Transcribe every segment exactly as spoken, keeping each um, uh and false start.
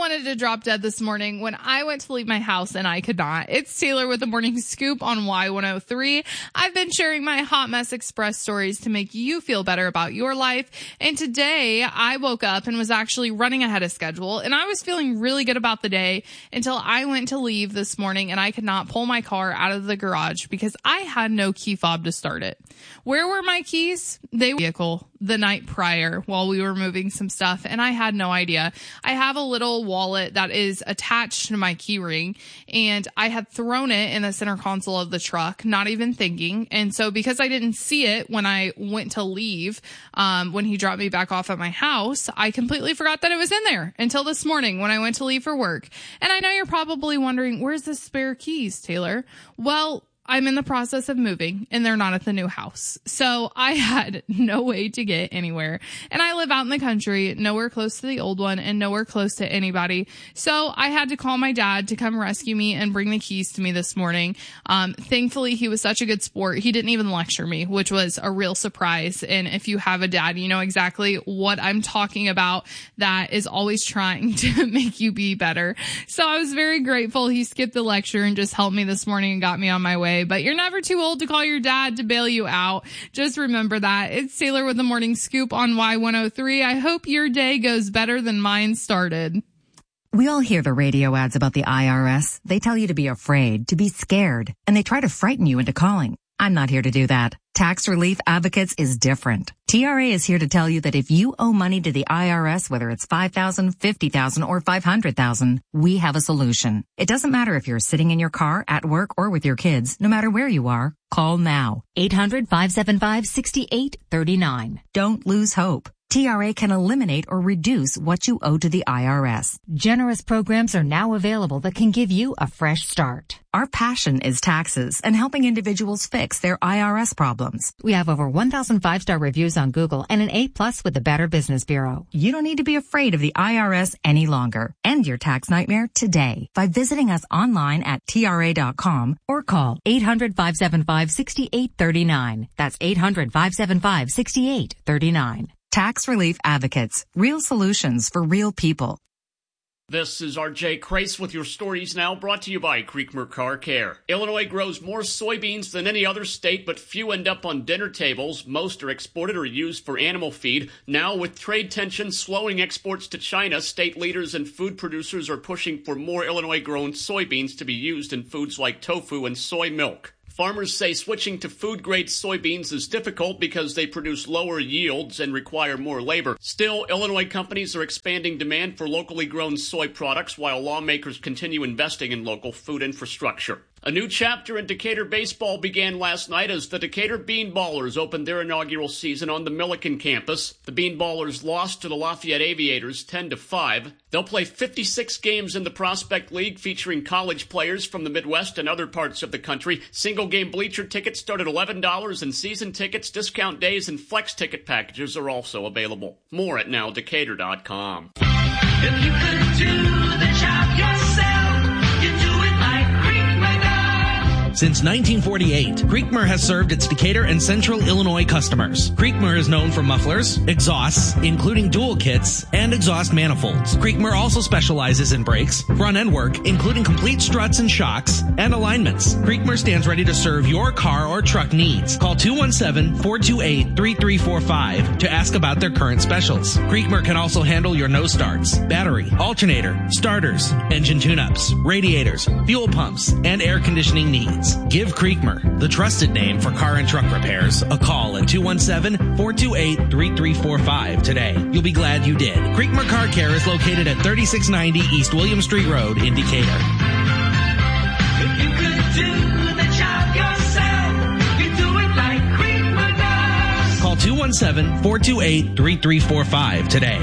wanted to drop dead this morning when I went to leave my house and I could not. It's Taylor with the Morning Scoop on Y one oh three. I've been sharing my Hot Mess Express stories to make you feel better about your life. And today I woke up and was actually running ahead of schedule, and I was feeling really good about the day until I went to leave this morning and I could not pull my car out of the garage because I had no key fob to start it. Where were my keys? They were in the vehicle the night prior while we were moving some stuff, and I had no idea. I have a little wallet that is attached to my key ring, and I had thrown it in the center console of the truck, not even thinking. And so because I didn't see it when I went to leave, um, when he dropped me back off at my house, I completely forgot that it was in there until this morning when I went to leave for work. And I know you're probably wondering, where's the spare keys, Taylor? Well, I'm in the process of moving and they're not at the new house. So I had no way to get anywhere. And I live out in the country, nowhere close to the old one and nowhere close to anybody. So I had to call my dad to come rescue me and bring the keys to me this morning. Um, thankfully, he was such a good sport. He didn't even lecture me, which was a real surprise. And if you have a dad, you know exactly what I'm talking about, that is always trying to make you be better. So I was very grateful he skipped the lecture and just helped me this morning and got me on my way. But you're never too old to call your dad to bail you out. Just remember that. It's Taylor with the Morning Scoop on Y one oh three. I hope your day goes better than mine started. We all hear the radio ads about the I R S. They tell you to be afraid, to be scared, and they try to frighten you into calling. I'm not here to do that. Tax Relief Advocates is different. T R A is here to tell you that if you owe money to the I R S, whether it's five thousand dollars, fifty thousand dollars, or five hundred thousand dollars, we have a solution. It doesn't matter if you're sitting in your car, at work, or with your kids. No matter where you are, call now. eight hundred, five seven five, six eight three nine. Don't lose hope. T R A can eliminate or reduce what you owe to the I R S. Generous programs are now available that can give you a fresh start. Our passion is taxes and helping individuals fix their I R S problems. We have over one thousand five-star reviews on Google and an A plus with the Better Business Bureau. You don't need to be afraid of the I R S any longer. End your tax nightmare today by visiting us online at T R A dot com or call eight hundred, five seven five, six eight three nine. That's eight hundred, five seven five, six eight three nine. Tax Relief Advocates. Real solutions for real people. This is R J Crace with your stories now, brought to you by Creekmer Car Care. Illinois grows more soybeans than any other state, but few end up on dinner tables. Most are exported or used for animal feed. Now, with trade tensions slowing exports to China, state leaders and food producers are pushing for more Illinois-grown soybeans to be used in foods like tofu and soy milk. Farmers say switching to food-grade soybeans is difficult because they produce lower yields and require more labor. Still, Illinois companies are expanding demand for locally grown soy products while lawmakers continue investing in local food infrastructure. A new chapter in Decatur baseball began last night as the Decatur Beanballers opened their inaugural season on the Milliken campus. The Beanballers lost to the Lafayette Aviators ten to five. They'll play fifty-six games in the Prospect League featuring college players from the Midwest and other parts of the country. Single-game bleacher tickets start at eleven dollars and season tickets, discount days, and flex ticket packages are also available. More at now decatur dot com. If you could do the job yourself, you do it like Creekmer does. Since nineteen forty-eight, Creekmer has served its Decatur and Central Illinois customers. Creekmer is known for mufflers, exhausts, including dual kits, and exhaust manifolds. Creekmer also specializes in brakes, front-end work, including complete struts and shocks, and alignments. Creekmer stands ready to serve your car or truck needs. Call two one seven, four two eight, three three four five to ask about their current specials. Creekmer can also handle your no starts, battery, alternator, starters, engine tune-ups, radiators, fuel pumps, and air conditioning needs. Give Creekmer, the trusted name for car and truck repairs, a call at two one seven, four two eight, three three four five today. You'll be glad you did. Creekmer Car Care is located at thirty-six ninety East William Street Road in Decatur. If you could do the job yourself, you do it like Creekmer does. Call two one seven, four two eight, three three four five today.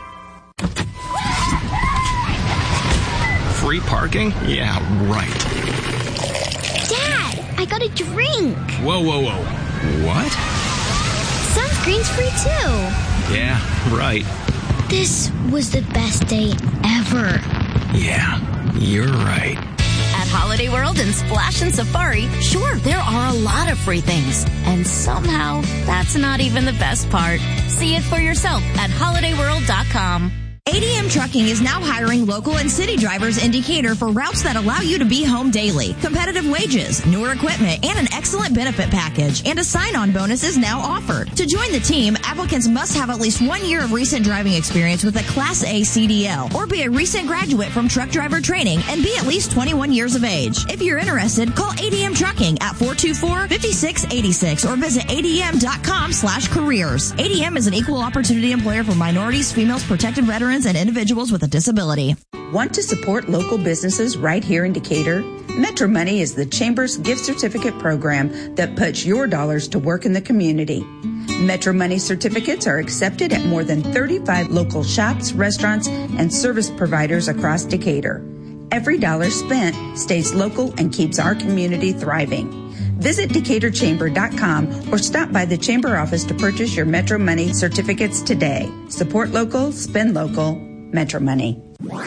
Free parking? Yeah, right. Dad, I got a drink. Whoa, whoa, whoa. What? Sunscreen's free too. Yeah, right. This was the best day ever. Yeah, you're right. At Holiday World and Splash and Safari, sure, there are a lot of free things. And somehow, that's not even the best part. See it for yourself at holiday world dot com. A D M Trucking is now hiring local and city drivers in Decatur for routes that allow you to be home daily. Competitive wages, newer equipment, and an excellent benefit package. And a sign-on bonus is now offered. To join the team, applicants must have at least one year of recent driving experience with a Class A C D L or be a recent graduate from truck driver training and be at least twenty-one years of age. If you're interested, call A D M Trucking at four two four, five six eight six or visit A D M dot com slash careers. A D M is an equal opportunity employer for minorities, females, protected veterans, and individuals with a disability. Want to support local businesses right here in Decatur? Metro Money is the Chamber's gift certificate program that puts your dollars to work in the community. Metro Money certificates are accepted at more than thirty-five local shops, restaurants, and service providers across Decatur. Every dollar spent stays local and keeps our community thriving. Visit Decatur Chamber dot com or stop by the Chamber office to purchase your Metro Money certificates today. Support local, spend local, Metro Money.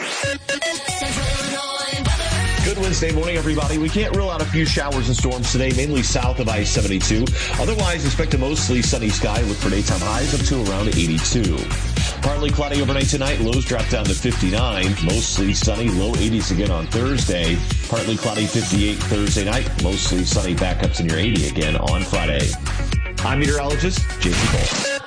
Good Wednesday morning, everybody. We can't rule out a few showers and storms today, mainly south of I seventy-two. Otherwise, expect a mostly sunny sky with for daytime highs up to around eighty-two. Partly cloudy overnight tonight. Lows drop down to fifty-nine. Mostly sunny, low eighties again on Thursday. Partly cloudy, fifty-eight Thursday night. Mostly sunny, back up to near eighty again on Friday. I'm meteorologist Jason Cole.